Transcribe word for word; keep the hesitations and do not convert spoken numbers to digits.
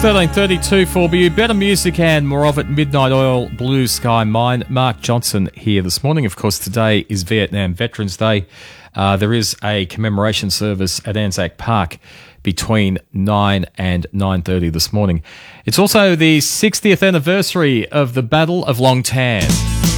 thirteen thirty-two for you. Better music and more of it. Midnight Oil, Blue Sky Mine. Mark Johnson here this morning. Of course, today is Vietnam Veterans Day. Uh, there is a commemoration service at Anzac Park between nine and nine thirty this morning. It's also the sixtieth anniversary of the Battle of Long Tan.